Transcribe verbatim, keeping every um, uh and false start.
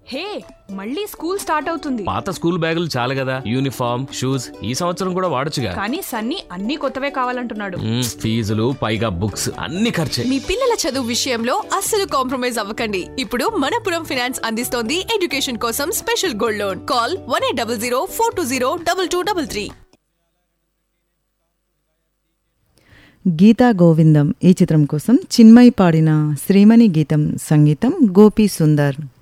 హే, మళ్ళీ school start అవుతుంది. పాత స్కూల్ బ్యాగులు చాలు కదా, యూనిఫామ్ షూస్ ఈ సంవత్సరం కూడా వాడొచ్చుగా. కానీ సన్నీ అన్ని కొత్తవే కావాలంటున్నాడు. మ్మ్, ఫీజులు పైగా బుక్స్ అన్ని ఖర్చే. మీ పిల్లల చదువు విషయంలో అస్సలు కాంప్రమైజ్ అవ్వకండి. ఇప్పుడు మనపురం ఫైనాన్స్ అందిస్తోంది ఎడ్యుకేషన్ కోసం special gold loan. Call one eight double zero four two zero double two double three. Gita గోవిందం ఈ చిత్రం కోసం చిన్మయి పాడిన శ్రీమణి గీతం, సంగీతం గోపీ సుందర్.